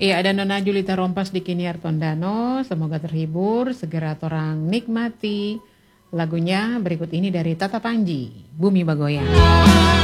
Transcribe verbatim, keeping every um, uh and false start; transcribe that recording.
Iya, ada Nona Julita Rompas di Kiniar Tondano. Semoga terhibur, segera torang nikmati lagunya berikut ini dari Tata Panji, Bumi Bagoyang.